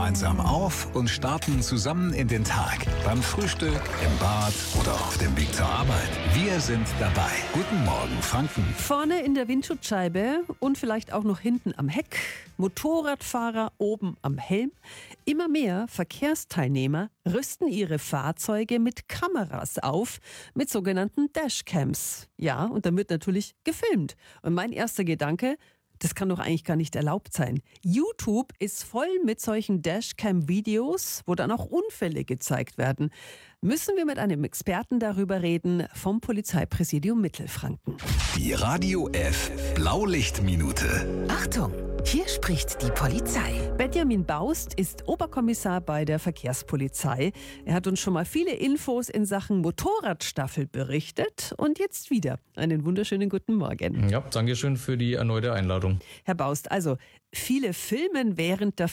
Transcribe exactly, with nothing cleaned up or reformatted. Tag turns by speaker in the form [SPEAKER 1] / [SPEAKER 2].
[SPEAKER 1] gemeinsam auf und starten zusammen in den Tag. Beim Frühstück, im Bad oder auf dem Weg zur Arbeit. Wir sind dabei. Guten Morgen, Franken.
[SPEAKER 2] Vorne in der Windschutzscheibe und vielleicht auch noch hinten am Heck. Motorradfahrer oben am Helm. Immer mehr Verkehrsteilnehmer rüsten ihre Fahrzeuge mit Kameras auf, mit sogenannten Dashcams. Ja, und dann wird natürlich gefilmt. Und mein erster Gedanke: Das kann doch eigentlich gar nicht erlaubt sein. YouTube ist voll mit solchen Dashcam-Videos, wo dann auch Unfälle gezeigt werden. Müssen wir mit einem Experten darüber reden vom Polizeipräsidium Mittelfranken.
[SPEAKER 1] Die Radio F Blaulichtminute.
[SPEAKER 3] Achtung, hier spricht die Polizei.
[SPEAKER 2] Benjamin Baust ist Oberkommissar bei der Verkehrspolizei. Er hat uns schon mal viele Infos in Sachen Motorradstaffel berichtet. Und jetzt wieder einen wunderschönen guten Morgen.
[SPEAKER 4] Ja, danke schön für die erneute Einladung.
[SPEAKER 2] Herr Baust, also viele filmen während der